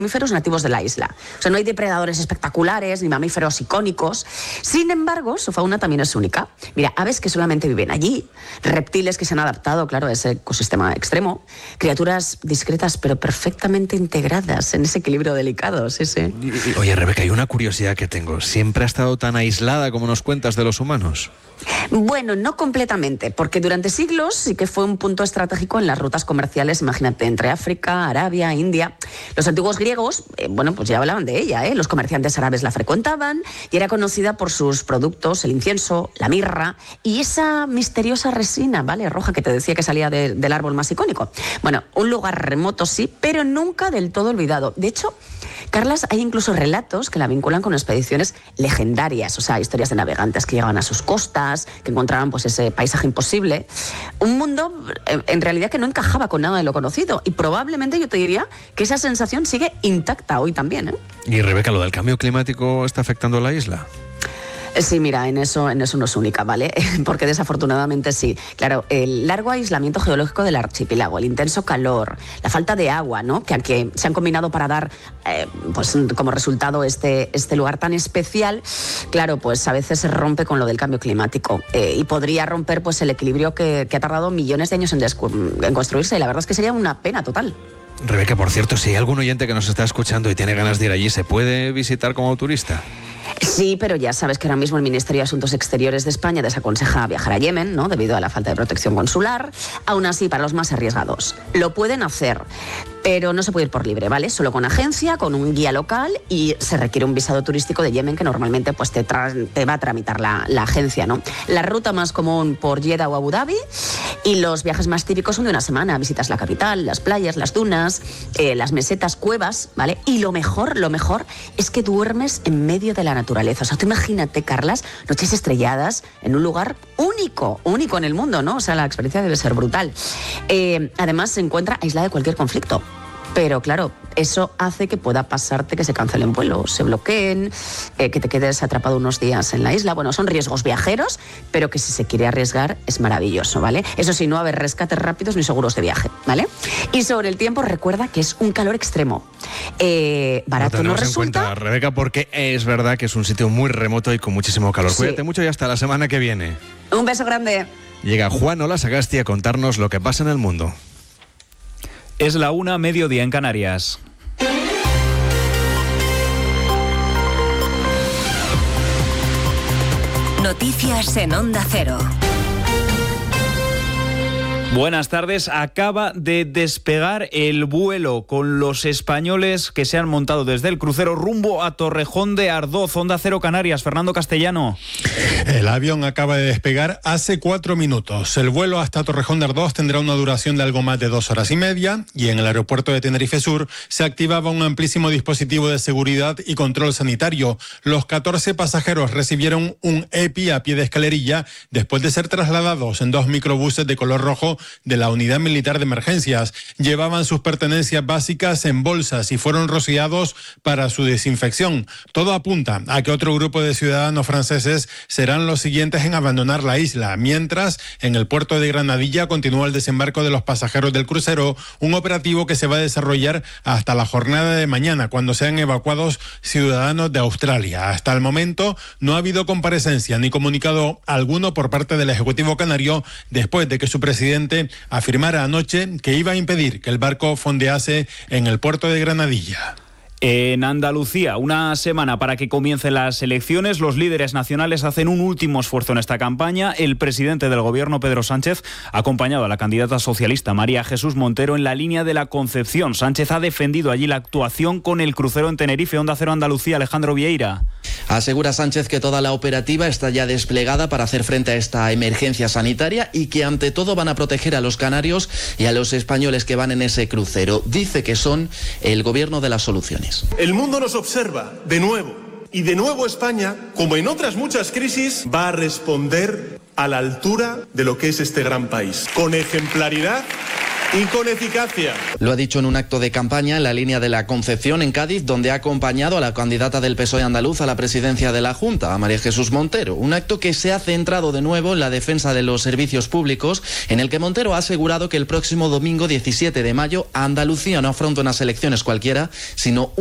mamíferos nativos de la isla. O sea, no hay depredadores espectaculares ni mamíferos icónicos. Sin embargo, su fauna también es única. Mira, aves que solamente viven allí, reptiles que se han adaptado, claro, a ese ecosistema extremo, criaturas discretas pero perfectamente integradas en ese equilibrio delicado. Sí. Oye, Rebeca, hay una curiosidad que tengo. ¿Siempre ha estado tan aislada como nos cuentas de los humanos? Bueno, no completamente, porque durante siglos sí que fue un punto estratégico en las rutas comerciales, imagínate, entre África, Arabia, India. Los antiguos griegos, pues ya hablaban de ella, Los comerciantes árabes la frecuentaban y era conocida por sus productos, el incienso, la mirra y esa misteriosa resina, ¿vale?, roja que te decía que salía del árbol más icónico. Bueno, un lugar remoto sí, pero nunca del todo olvidado. De hecho, Carlas, hay incluso relatos que la vinculan con expediciones legendarias, o sea, historias de navegantes que llegaban a sus costas, que encontraban pues ese paisaje imposible. Un mundo, en realidad, que no encajaba con nada de lo conocido. Y probablemente yo te diría que esa sensación sigue intacta hoy también, Y Rebeca, ¿lo del cambio climático está afectando a la isla? Sí, mira, en eso no es única, ¿vale? Porque desafortunadamente sí. Claro, el largo aislamiento geológico del archipiélago, el intenso calor, la falta de agua, ¿no?, que se han combinado para dar, pues como resultado este lugar tan especial, claro, pues a veces se rompe con lo del cambio climático y podría romper pues el equilibrio que ha tardado millones de años en construirse, y la verdad es que sería una pena total. Rebeca, por cierto, si hay algún oyente que nos está escuchando y tiene ganas de ir allí, ¿se puede visitar como turista? Sí, pero ya sabes que ahora mismo el Ministerio de Asuntos Exteriores de España desaconseja viajar a Yemen, ¿no?, debido a la falta de protección consular. Aún así, para los más arriesgados, lo pueden hacer, pero no se puede ir por libre, ¿vale? Solo con agencia, con un guía local, y se requiere un visado turístico de Yemen que normalmente pues te va a tramitar la agencia, ¿no? La ruta más común por Jeddah o Abu Dhabi, y los viajes más típicos son de una semana. Visitas la capital, las playas, las dunas, las mesetas, cuevas, ¿vale? Y lo mejor es que duermes en medio de la naturaleza. O sea, tú imagínate, Carlas, noches estrelladas en un lugar único en el mundo, ¿no? O sea, la experiencia debe ser brutal. Además, se encuentra aislada de cualquier conflicto. Pero claro, eso hace que pueda pasarte que se cancelen vuelos, se bloqueen, que te quedes atrapado unos días en la isla. Bueno, son riesgos viajeros, pero que si se quiere arriesgar es maravilloso, ¿vale? Eso sí, no haber rescates rápidos ni seguros de viaje, ¿vale? Y sobre el tiempo, recuerda que es un calor extremo. Barato no resulta. En cuenta, Rebeca, porque es verdad que es un sitio muy remoto y con muchísimo calor. Sí. Cuídate mucho y hasta la semana que viene. Un beso grande. Llega Juan Ola Sagasti a contarnos lo que pasa en el mundo. Es la 1:00, mediodía en Canarias. Noticias en Onda Cero. Buenas tardes. Acaba de despegar el vuelo con los españoles que se han montado desde el crucero rumbo a Torrejón de Ardoz. Onda Cero Canarias, Fernando Castellano. El avión acaba de despegar hace 4 minutos. El vuelo hasta Torrejón de Ardoz tendrá una duración de algo más de 2 horas y media, y en el aeropuerto de Tenerife Sur se activaba un amplísimo dispositivo de seguridad y control sanitario. Los 14 pasajeros recibieron un EPI a pie de escalerilla después de ser trasladados en 2 microbuses de color rojo de la Unidad Militar de Emergencias. Llevaban sus pertenencias básicas en bolsas y fueron rociados para su desinfección. Todo apunta a que otro grupo de ciudadanos franceses serán los siguientes en abandonar la isla, mientras en el puerto de Granadilla continúa el desembarco de los pasajeros del crucero, un operativo que se va a desarrollar hasta la jornada de mañana, cuando sean evacuados ciudadanos de Australia. Hasta el momento no ha habido comparecencia ni comunicado alguno por parte del Ejecutivo canario, después de que su presidente afirmara anoche que iba a impedir que el barco fondease en el puerto de Granadilla. En Andalucía, una semana para que comiencen las elecciones, los líderes nacionales hacen un último esfuerzo en esta campaña. El presidente del gobierno, Pedro Sánchez, ha acompañado a la candidata socialista María Jesús Montero en la línea de la Concepción. Sánchez ha defendido allí la actuación con el crucero en Tenerife. Onda Cero Andalucía, Alejandro Vieira. Asegura Sánchez que toda la operativa está ya desplegada para hacer frente a esta emergencia sanitaria y que ante todo van a proteger a los canarios y a los españoles que van en ese crucero. Dice que son el gobierno de las soluciones. El mundo nos observa de nuevo, y de nuevo España, como en otras muchas crisis, va a responder a la altura de lo que es este gran país, con ejemplaridad y con eficacia. Lo ha dicho en un acto de campaña en la línea de la Concepción, en Cádiz, donde ha acompañado a la candidata del PSOE andaluz a la presidencia de la Junta, a María Jesús Montero. Un acto que se ha centrado de nuevo en la defensa de los servicios públicos, en el que Montero ha asegurado que el próximo domingo 17 de mayo Andalucía no afronta unas elecciones cualquiera, sino